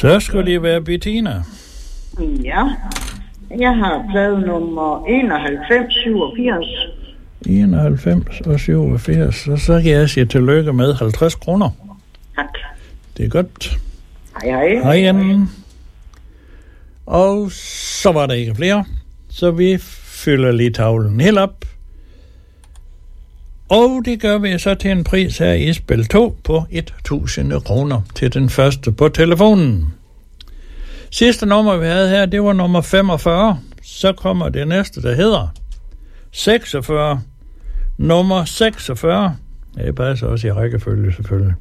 Så skulle det være Bettina. Ja, jeg har plade nummer 9187. 91 og 87, og så kan jeg sige tillykke med 50 kroner. Tak. Det er godt. Hej. Hej igen. Og så var der ikke flere, så vi fylder lige tavlen helt op. Og det gør vi så til en pris her i spil 2 på 1000 kroner til den første på telefonen. Sidste nummer vi havde her, det var nummer 45. Så kommer det næste, der hedder 46. Nummer 46. Ja, det passer også i rækkefølge selvfølgelig.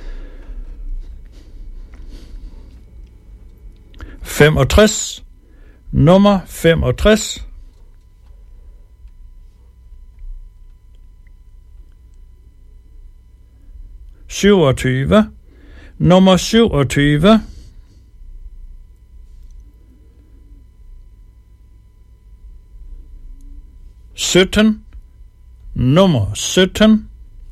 65. Nummer 65. 27. Nummer 27. 17. Nummer 17.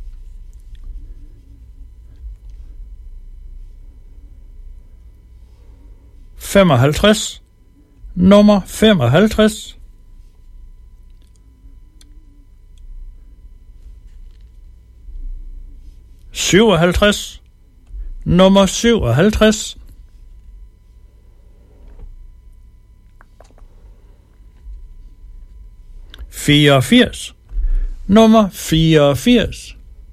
55. Nummer 55. 57. Nummer 57. 84. Nummer 84.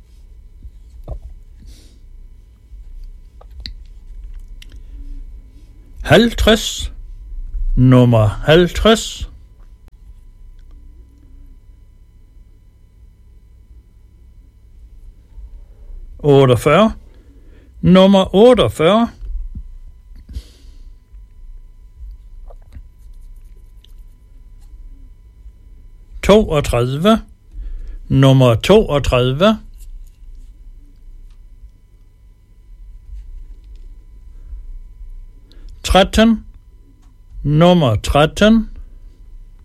50. Nummer 50. 48. Nummer 48. 32. Nummer 32. 13. Nummer 13.